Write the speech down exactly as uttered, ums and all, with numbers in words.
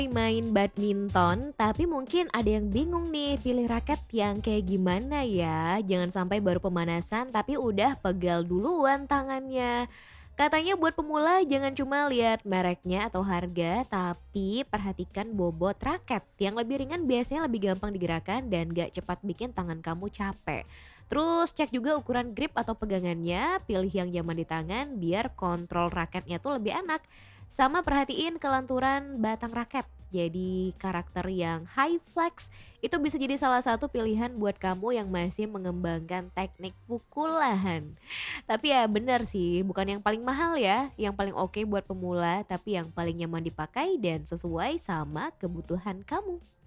Main badminton, tapi mungkin ada yang bingung nih pilih raket yang kayak gimana ya. Jangan sampai baru pemanasan tapi udah pegal duluan tangannya. Katanya buat pemula jangan cuma lihat mereknya atau harga, tapi perhatikan bobot raket. Yang lebih ringan biasanya lebih gampang digerakkan dan gak cepat bikin tangan kamu capek. Terus cek juga ukuran grip atau pegangannya, pilih yang nyaman di tangan biar kontrol raketnya tuh lebih enak. Sama perhatiin kelenturan batang raket. Jadi karakter yang high flex itu bisa jadi salah satu pilihan buat kamu yang masih mengembangkan teknik pukulan. Tapi ya benar sih, bukan yang paling mahal ya, yang paling oke buat pemula, tapi yang paling nyaman dipakai dan sesuai sama kebutuhan kamu.